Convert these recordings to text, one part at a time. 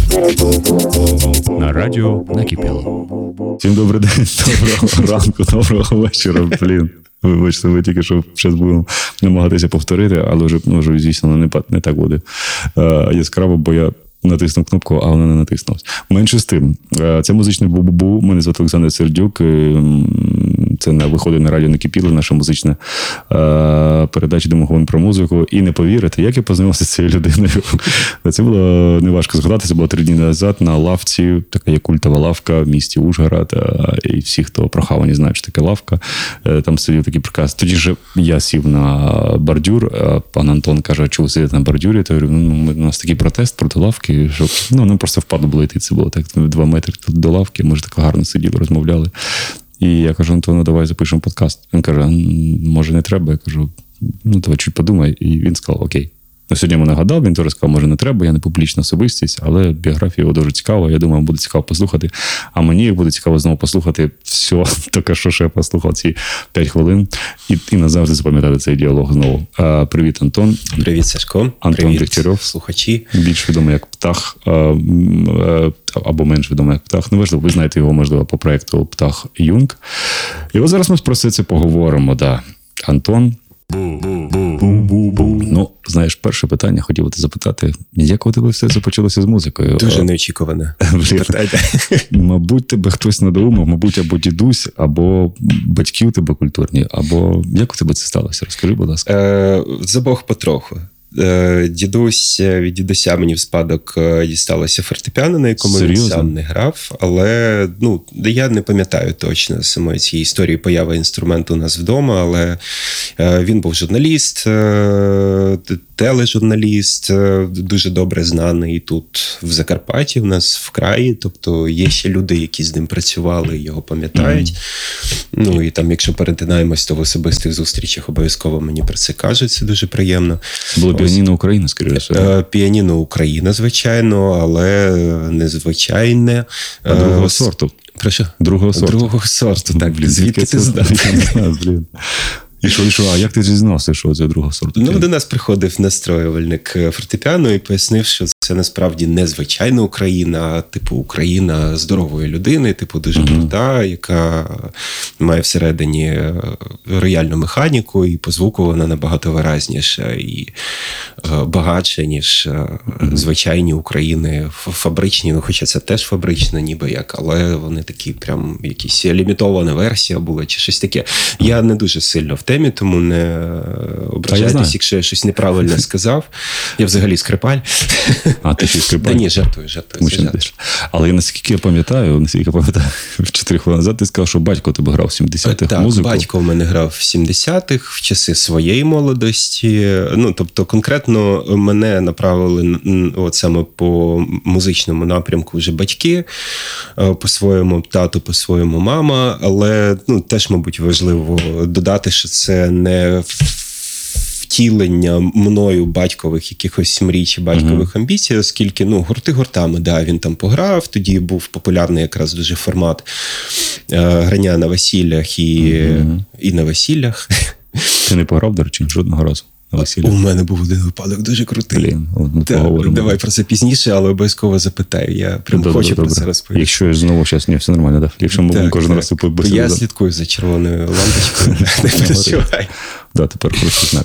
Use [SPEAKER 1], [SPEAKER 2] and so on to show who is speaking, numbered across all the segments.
[SPEAKER 1] На радіо накипіло.
[SPEAKER 2] Всім добрий день, доброго ранку, доброго вечора, блін. Вибачте, ми тільки що зараз будемо намагатися повторити, але вже звісно, не так буде яскраво, бо я натиснув кнопку, а вона не натиснулась. Менше з тим. Це музичний бу-бу-бу. Мене звати Олександр Сердюк. Це виходить на радіо «Накипіло», наша музична передача, де ми говоримо про музику. І не повірите, як я познайомився з цією людиною. Це було неважко згадати. Це було 3 дні назад на лавці. Така є культова лавка в місті Ужгород. І всі, хто прохавані, знають, що таке лавка. Там сидів такий приказ. Тоді ж я сів на бордюр. Пан Антон каже, чого сидіти на бордюрі? Я говорю, у нас такий протест проти лавки. Щоб, нам просто впадло було йти. Це було так 2 метри до лавки. Ми ж так гарно сиділи, розмовляли. І я кажу, Антону, давай запишемо подкаст. Він каже, може не треба? Я кажу, давай чуть подумай. І він сказав, окей. Сьогодні мене гадав, він теж сказав, може не треба, я не публічна особистість, але біографія його дуже цікава, я думаю, буде цікаво послухати. А мені буде цікаво знову послухати все, таке, що я послухав ці 5 хвилин, і назавжди запам'ятати цей діалог знову. Привіт, Антон.
[SPEAKER 3] Привіт, Сашко.
[SPEAKER 2] Антон Дегтярьов.
[SPEAKER 3] Слухачі.
[SPEAKER 2] Більш відомий як Птах, або менш відомий як Птах. Неважливо, ви знаєте його, можливо, по проєкту Птах Юнг. І от зараз ми про це поговоримо, да. Антон. Знаєш, перше питання хотів би запитати, як у тебе все це почалося з музикою?
[SPEAKER 3] Дуже неочікуване питання.
[SPEAKER 2] Мабуть, тебе хтось надоумав, мабуть, або дідусь, або батьки у тебе культурні, або як у тебе це сталося? Розкажи, будь ласка.
[SPEAKER 3] З обох потроху. Від дідуся мені в спадок дісталося фортепіано, на якому він сам не грав, але я не пам'ятаю точно самої цієї історії появи інструменту у нас вдома, але він був журналіст, тележурналіст, дуже добре знаний тут в Закарпатті, в нас в краї, тобто є ще люди, які з ним працювали, його пам'ятають. І там, якщо перетинаємось, то в особистих зустрічах обов'язково мені про це кажуть, це дуже приємно.
[SPEAKER 2] Було піаніно Україна, скоріше.
[SPEAKER 3] Піаніно Україна, звичайно, але незвичайне.
[SPEAKER 2] А другого сорту.
[SPEAKER 3] Про що?
[SPEAKER 2] Другого сорту.
[SPEAKER 3] Другого сорту, так. Звідки ти знав?
[SPEAKER 2] І що? А як ти дізнався, що це другого сорту?
[SPEAKER 3] До нас приходив настроювальник фортепіано і пояснив, що це насправді незвичайна Україна, а типу Україна здорової людини, типу дуже крута, яка має всередині рояльну механіку, і по звуку вона набагато виразніша і багатша, ніж звичайні України фабричні, хоча це теж фабрична ніби як, але вони такі прям якісь лімітована версія була чи щось таке. Я не дуже сильно в темі, тому не ображайтесь, якщо я щось неправильно сказав. Я взагалі скрипаль.
[SPEAKER 2] А, ти ще скрипаль?
[SPEAKER 3] Та ні, жартую.
[SPEAKER 2] Але наскільки я пам'ятаю, в 4 хвилини назад ти сказав, що батько тебе грав в 70-х музику.
[SPEAKER 3] Так, батько в мене грав в 70-х, в часи своєї молодості. Тобто конкретно мене направили от саме по музичному напрямку вже батьки, по-своєму тато, по-своєму мама, але теж, мабуть, важливо додати, що це не втілення мною батькових якихось мрій чи батькових амбіцій, оскільки, гурти гуртами, він там пограв, тоді був популярний якраз дуже формат грання на весіллях і на весіллях.
[SPEAKER 2] Ти не пограв, до речі, жодного разу?
[SPEAKER 3] У мене був один випадок дуже крутий. Давай про це пізніше, але обов'язково запитаю. Я прям хочу про це розповісти.
[SPEAKER 2] Якщо я знову зараз, все нормально, так? Якщо ми кожен раз побесіду.
[SPEAKER 3] Я слідкую за червоною лампочкою, не переживай.
[SPEAKER 2] Тепер хороший знак,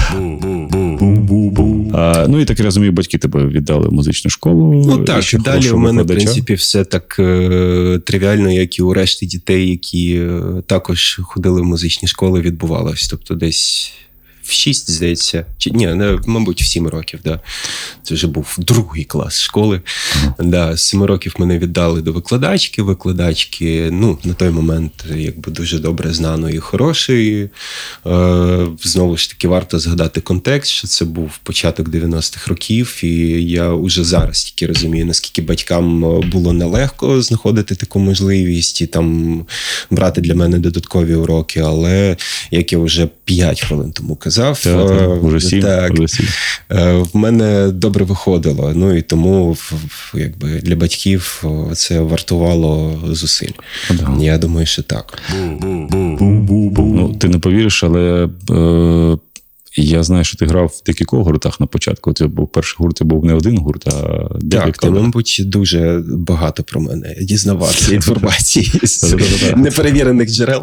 [SPEAKER 2] і так я розумію, батьки тебе віддали в музичну школу.
[SPEAKER 3] Так, далі у мене, в принципі, все так тривіально, як і у решти дітей, які також ходили в музичні школи, відбувалось. Тобто десь в 6, здається, мабуть, в 7 років, Це вже був 2-й клас школи. З 7 років мене віддали до викладачки, на той момент, дуже добре знаної і хорошої. Знову ж таки, варто згадати контекст, що це був початок 90-х років, і я вже зараз тільки розумію, наскільки батькам було нелегко знаходити таку можливість і там брати для мене додаткові уроки, але, як я вже 5 хвилин тому казав,
[SPEAKER 2] вже 7.
[SPEAKER 3] В мене добре виходило, і тому для батьків це вартувало зусиль. Я думаю, що так.
[SPEAKER 2] Ти не повіриш, але Я знаю, що ти грав в декількох гуртах на початку. Це був перший гурт, це був не один гурт, а декілька.
[SPEAKER 3] Так, ти, мабуть, дуже багато про мене дізнавався інформації з неперевірених джерел.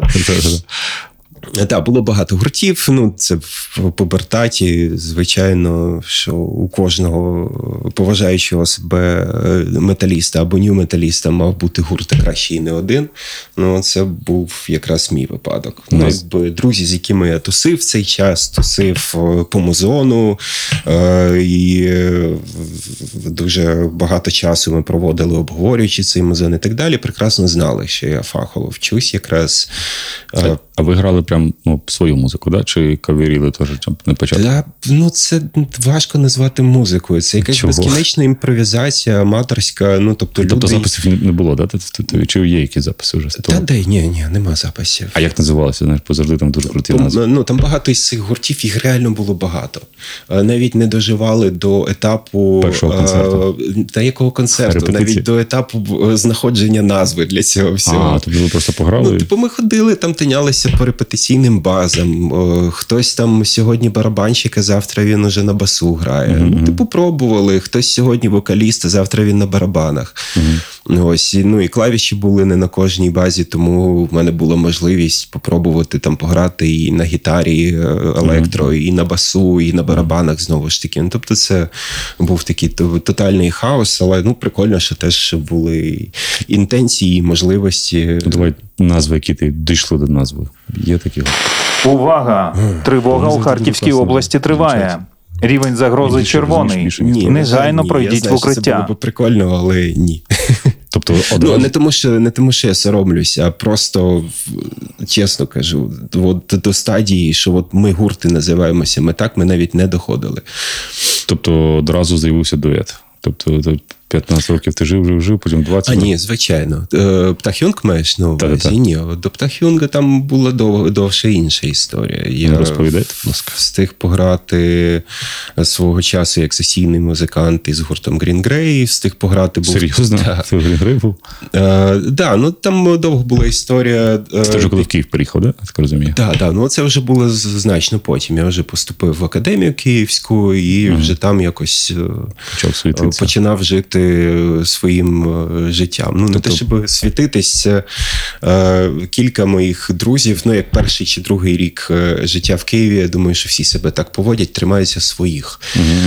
[SPEAKER 3] Так, було багато гуртів. Ну, це в пубертаті, звичайно, що у кожного поважаючого себе металіста або нью-металіста мав бути гурт, а краще і не один. Ну, це був якраз мій випадок. Ну, якби друзі, з якими я тусив в цей час, тусив по музону, і дуже багато часу ми проводили, обговорюючи цей музон і так далі, прекрасно знали, що я фахово вчусь якраз.
[SPEAKER 2] А ви грали прям свою музику, да? Чи кавіріли теж на початку?
[SPEAKER 3] Ну, це важко назвати музикою. Це якась безкінечна імпровізація, аматорська. Ну, тобто
[SPEAKER 2] записів не було, да? Чи є якісь записи вже?
[SPEAKER 3] Ні, нема записів.
[SPEAKER 2] А як називалося? Знаєш, позавжди там дуже круті назви.
[SPEAKER 3] Ну, там багато із цих гуртів, їх реально було багато. Навіть не доживали до етапу...
[SPEAKER 2] Першого концерту.
[SPEAKER 3] Та якого концерту? Навіть до етапу знаходження назви для цього всього.
[SPEAKER 2] Тобто ви просто пограли?
[SPEAKER 3] Ну, ми ходили, там тинялися по репетиційним базам. Хтось там сьогодні барабанщик, а завтра він уже на басу грає. Пробували. Хтось сьогодні вокаліст, а завтра він на барабанах. Ось, і клавіші були не на кожній базі, тому в мене була можливість попробувати там пограти і на гітарі електро, і на басу, і на барабанах знову ж таки. Тобто це був такий тотальний хаос, але прикольно, що теж були інтенції, можливості.
[SPEAKER 2] Давай назви, які ти дійшли до назви. Є такі?
[SPEAKER 4] Увага! Тривога у Харківській області триває. Рівень загрози червоний. Негайно пройдіть в укриття.
[SPEAKER 3] Це було б прикольно, але ні.
[SPEAKER 2] Тобто
[SPEAKER 3] не тому, що я соромлюся, а просто, чесно кажу, до стадії, що ми гурти називаємося, ми навіть не доходили.
[SPEAKER 2] Тобто одразу з'явився дует. Тобто 15 років ти жив, потім 20.
[SPEAKER 3] Ні, звичайно. Птахюнг маєш на увазі? Ні, до Птахюнга там була довше інша історія. Я
[SPEAKER 2] розповідайте, будь ласка.
[SPEAKER 3] Встиг пограти свого часу як сесійний музикант із гуртом Green Grey, встиг пограти...
[SPEAKER 2] Серйозно? Це Green Grey був?
[SPEAKER 3] Так, там довго була історія...
[SPEAKER 2] Це вже коли в Київ приїхав, да? Я так розумію?
[SPEAKER 3] Так, це вже було значно потім. Я вже поступив в Академію Київську і вже там якось починав жити своїм життям. Не те, щоб світитися. Кілька моїх друзів, як перший чи другий рік життя в Києві, я думаю, що всі себе так поводять, тримаються своїх.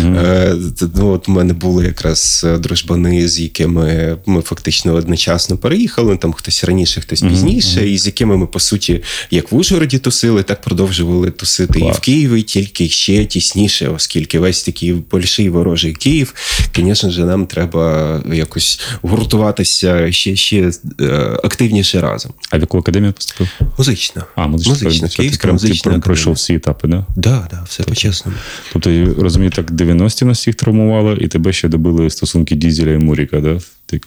[SPEAKER 3] От у мене були якраз дружбани, з якими ми фактично одночасно переїхали, там хтось раніше, хтось пізніше, і з якими ми, по суті, як в Ужгороді тусили, так продовжували тусити і в Києві, тільки ще тісніше, оскільки весь такий больший ворожий Київ, звісно ж, нам треба якось гуртуватися ще активніше разом.
[SPEAKER 2] А в яку академію поступив?
[SPEAKER 3] Музична.
[SPEAKER 2] Музична.
[SPEAKER 3] Київська музична.
[SPEAKER 2] Ти пройшов всі етапи, да?
[SPEAKER 3] Да, все по-чесному.
[SPEAKER 2] Тобто, я розумію, так 90-ті нас всіх травмували, і тебе ще добили стосунки Дізеля і Муріка, да?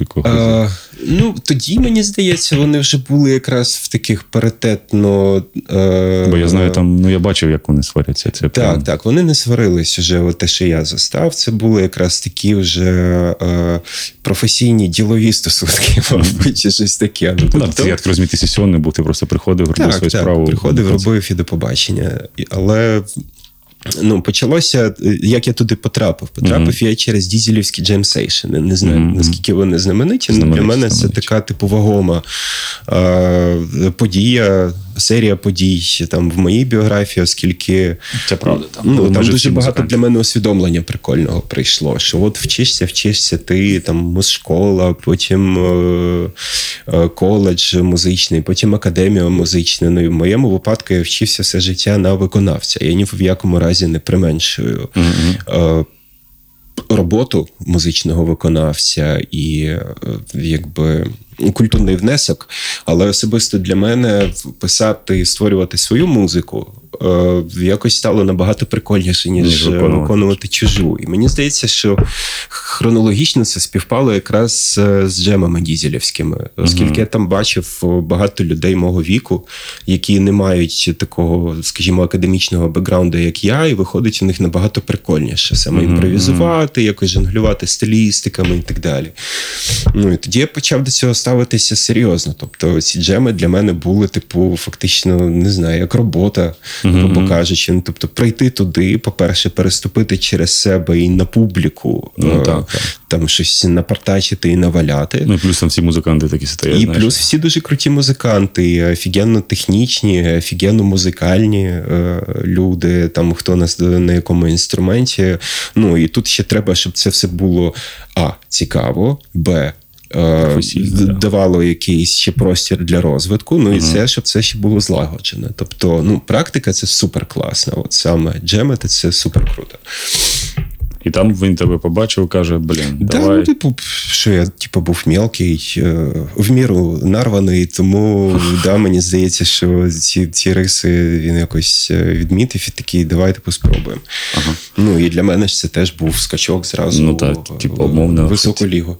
[SPEAKER 3] Тоді, мені здається, вони вже були якраз в таких паритетно...
[SPEAKER 2] Бо я знаю, там, я бачив, як вони сваряться. Це
[SPEAKER 3] так, вони не сварились вже, те, що я застав, це були якраз такі вже професійні ділові стосунки, мабуть, чи щось таке.
[SPEAKER 2] Ти, як розумію, ти сесійний був, ти просто приходив, робив свою справу.
[SPEAKER 3] Приходив, робив і до побачення. Але... почалося, як я туди потрапив. Потрапив я через дізелівські джем-сейшени. Не знаю, наскільки вони знамениті. Для мене це така вагома подія, серія подій там в моїй біографії, оскільки
[SPEAKER 2] це правда.
[SPEAKER 3] Там дуже багато для мене усвідомлення прикольного прийшло. Що от вчишся ти, там музшкола, потім коледж музичний, потім академія музична. І в моєму випадку я вчився все життя на виконавця. Я ні в якому разі не применшую роботу музичного виконавця і культурний внесок, але особисто для мене писати, створювати свою музику якось стало набагато прикольніше, ніж виконувати чужу. І мені здається, що хронологічно це співпало якраз з джемами дізелівськими, оскільки я там бачив багато людей мого віку, які не мають такого, скажімо, академічного бекграунду, як я, і виходить у них набагато прикольніше. Саме імпровізувати, якось жонглювати стилістиками і так далі. Ну, і тоді я почав до цього ставитися серйозно. Тобто ці джеми для мене були, типу, фактично, не знаю, як робота, грубо кажучи. Ну, тобто прийти туди, по-перше, переступити через себе і на публіку, там щось напартачити і наваляти.
[SPEAKER 2] Ну, і плюс там всі музиканти такі стоять.
[SPEAKER 3] І плюс всі дуже круті музиканти, офігенно технічні, офігенно музикальні люди, там хто на якому інструменті. Ну, і тут ще треба, щоб це все було цікаво, давало якийсь ще простір для розвитку, ну і це, щоб це ще було злагоджено. Тобто, ну, практика – це супер класно. От саме джемити – це супер круто.
[SPEAKER 2] І там він тебе побачив, каже, давай.
[SPEAKER 3] Ну, типу, що я був мелкий, в міру нарваний, тому мені здається, що ці риси він якось відмітив і такий, давайте спробуємо. Ага. Ну, і для мене ж це теж був скачок зразу в високу лігу.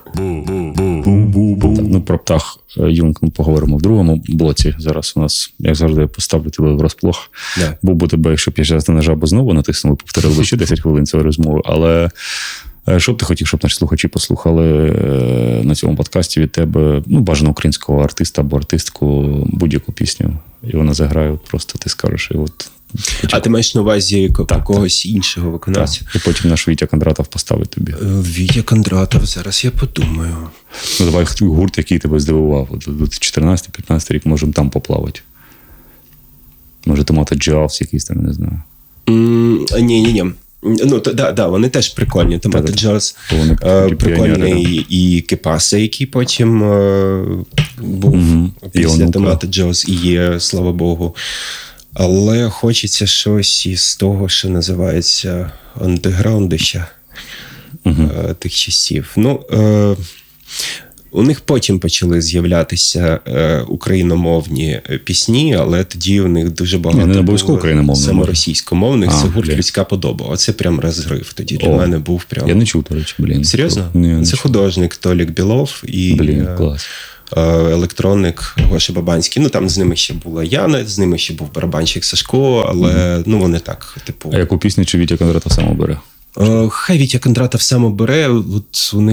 [SPEAKER 2] Ну, про птах Юнг ми поговоримо в другому блоці. Зараз у нас, як завжди, поставлю тебе врозплох. Був би тебе, якщо б я зараз не нажав, бо знову натиснув, повторили ще 10 хвилин цієї розмови. Але що б ти хотів, щоб наші слухачі послухали на цьому подкасті від тебе, ну, бажано українського артиста або артистку, будь-яку пісню. І вона заграє, просто ти скажеш, і от...
[SPEAKER 3] А ти маєш на увазі когось іншого виконавця?
[SPEAKER 2] І потім наш Вітя Кондратов поставить тобі.
[SPEAKER 3] Вітя Кондратов, зараз я подумаю.
[SPEAKER 2] Ну, давай гурт, який тебе здивував. 14-15 рік, можемо там поплавати. Може, Томата Джаз якийсь там, не знаю.
[SPEAKER 3] Ні. Ну, вони теж прикольні. Томата Джаз прикольний. І Кепаса, який потім був після Томата Джаз і є, слава Богу. Але хочеться щось із того, що називається андеграундища тих часів. Ну, у них потім почали з'являтися україномовні пісні, але тоді у них дуже багато було саморосійськомовних. Це гурт «Людська подоба». Оце прям розрив тоді для мене був прям...
[SPEAKER 2] Я не чув, до речі,
[SPEAKER 3] Серйозно?
[SPEAKER 2] Ні,
[SPEAKER 3] це художник Толік Білов і...
[SPEAKER 2] клас.
[SPEAKER 3] Електронник Гоша Бабанський. Ну, там з ними ще була Яна, з ними ще був барабанщик Сашко, але ну вони так, типу...
[SPEAKER 2] А яку пісню чи Вітя Кондратов сам обере?
[SPEAKER 3] Хай Вітя Кондратов сам обере. От у них